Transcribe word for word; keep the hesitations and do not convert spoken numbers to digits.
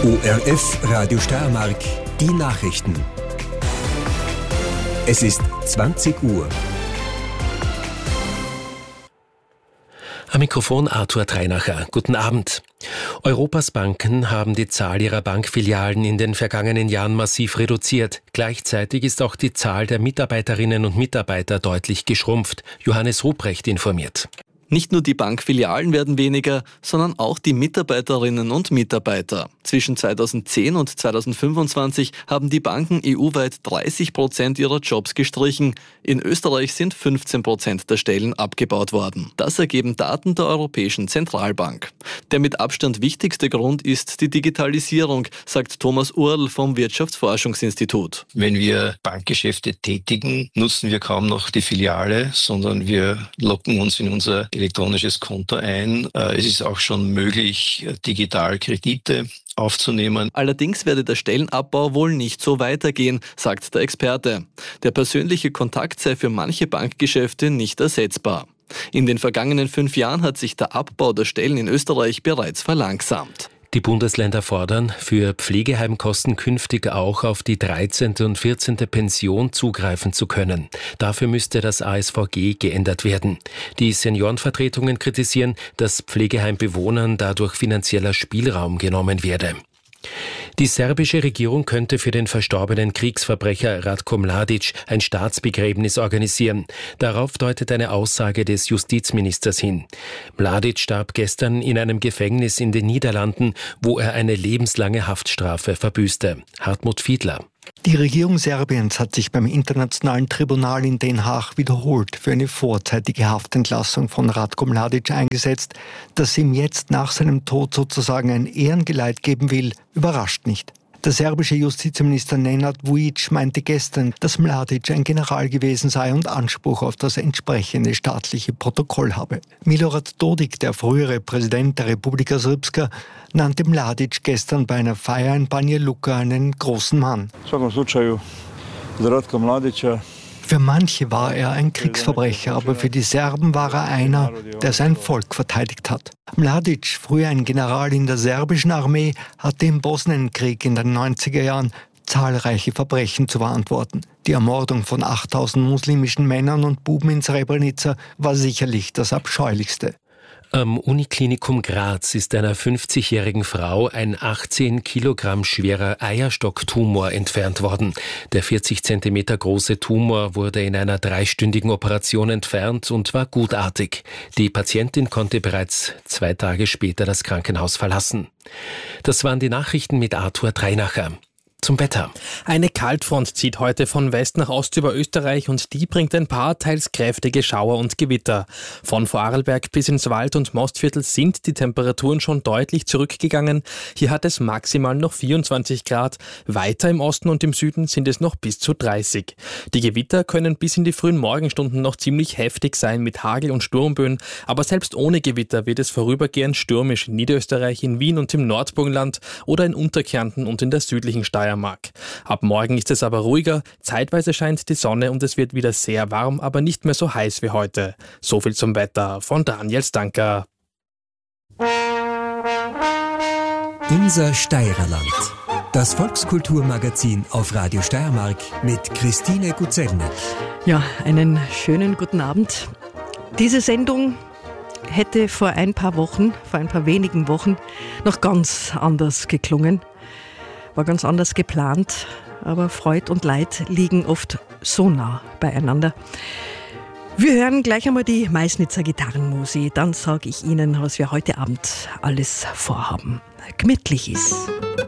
O R F Radio Steiermark, die Nachrichten. Es ist zwanzig Uhr. Am Mikrofon Arthur Treinacher. Guten Abend. Europas Banken haben die Zahl ihrer Bankfilialen in den vergangenen Jahren massiv reduziert. Gleichzeitig ist auch die Zahl der Mitarbeiterinnen und Mitarbeiter deutlich geschrumpft. Johannes Ruprecht informiert. Nicht nur die Bankfilialen werden weniger, sondern auch die Mitarbeiterinnen und Mitarbeiter. Zwischen zweitausendzehn und zweitausendfünfundzwanzig haben die Banken E U-weit dreißig Prozent ihrer Jobs gestrichen. In Österreich sind fünfzehn Prozent der Stellen abgebaut worden. Das ergeben Daten der Europäischen Zentralbank. Der mit Abstand wichtigste Grund ist die Digitalisierung, sagt Thomas Url vom Wirtschaftsforschungsinstitut. Wenn wir Bankgeschäfte tätigen, nutzen wir kaum noch die Filiale, sondern wir locken uns in unser elektronisches Konto ein. Es ist auch schon möglich, digital Kredite aufzunehmen. Allerdings werde der Stellenabbau wohl nicht so weitergehen, sagt der Experte. Der persönliche Kontakt sei für manche Bankgeschäfte nicht ersetzbar. In den vergangenen fünf Jahren hat sich der Abbau der Stellen in Österreich bereits verlangsamt. Die Bundesländer fordern, für Pflegeheimkosten künftig auch auf die dreizehnte und vierzehnte Pension zugreifen zu können. Dafür müsste das A S V G geändert werden. Die Seniorenvertretungen kritisieren, dass Pflegeheimbewohnern dadurch finanzieller Spielraum genommen werde. Die serbische Regierung könnte für den verstorbenen Kriegsverbrecher Ratko Mladic ein Staatsbegräbnis organisieren. Darauf deutet eine Aussage des Justizministers hin. Mladic starb gestern in einem Gefängnis in den Niederlanden, wo er eine lebenslange Haftstrafe verbüßte. Hartmut Fiedler. Die Regierung Serbiens hat sich beim Internationalen Tribunal in Den Haag wiederholt für eine vorzeitige Haftentlassung von Ratko Mladic eingesetzt. Dass sie ihm jetzt nach seinem Tod sozusagen ein Ehrengeleit geben will, überrascht nicht. Der serbische Justizminister Nenad Vujic meinte gestern, dass Mladic ein General gewesen sei und Anspruch auf das entsprechende staatliche Protokoll habe. Milorad Dodik, der frühere Präsident der Republika Srpska, nannte Mladic gestern bei einer Feier in Banja Luka einen großen Mann. Für manche war er ein Kriegsverbrecher, aber für die Serben war er einer, der sein Volk verteidigt hat. Mladic, früher ein General in der serbischen Armee, hatte im Bosnienkrieg in den neunziger Jahren zahlreiche Verbrechen zu verantworten. Die Ermordung von achttausend muslimischen Männern und Buben in Srebrenica war sicherlich das Abscheulichste. Am Uniklinikum Graz ist einer fünfzigjährigen Frau ein achtzehn Kilogramm schwerer Eierstocktumor entfernt worden. Der vierzig Zentimeter große Tumor wurde in einer dreistündigen Operation entfernt und war gutartig. Die Patientin konnte bereits zwei Tage später das Krankenhaus verlassen. Das waren die Nachrichten mit Arthur Treinacher. Zum Wetter. Eine Kaltfront zieht heute von West nach Ost über Österreich und die bringt ein paar teils kräftige Schauer und Gewitter. Von Vorarlberg bis ins Wald- und Mostviertel sind die Temperaturen schon deutlich zurückgegangen. Hier hat es maximal noch vierundzwanzig Grad. Weiter im Osten und im Süden sind es noch bis zu dreißig. Die Gewitter können bis in die frühen Morgenstunden noch ziemlich heftig sein mit Hagel und Sturmböen. Aber selbst ohne Gewitter wird es vorübergehend stürmisch in Niederösterreich, in Wien und im Nordburgenland oder in Unterkärnten und in der südlichen Steiermark. Ab morgen ist es aber ruhiger, zeitweise scheint die Sonne und es wird wieder sehr warm, aber nicht mehr so heiß wie heute. So viel zum Wetter von Daniel Stanker. Unser Steirerland. Das Volkskulturmagazin auf Radio Steiermark mit Christine Guzelnik. Ja, einen schönen guten Abend. Diese Sendung hätte vor ein paar Wochen, vor ein paar wenigen Wochen noch ganz anders geklungen. War ganz anders geplant, aber Freud und Leid liegen oft so nah beieinander. Wir hören gleich einmal die Meißnitzer Gitarrenmusik, dann sage ich Ihnen, was wir heute Abend alles vorhaben. Gemütlich ist.